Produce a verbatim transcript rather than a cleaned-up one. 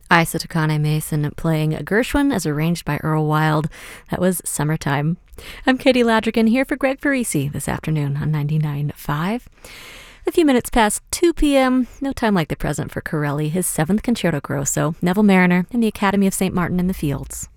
Isa Takane Mason playing Gershwin as arranged by Earl Wild. That was Summertime. I'm Katie Ladrigan here for Greg Parisi this afternoon on ninety-nine point five. A few minutes past two p.m., no time like the present for Corelli, his seventh Concerto Grosso, Neville Marriner, and the Academy of Saint Martin in the Fields.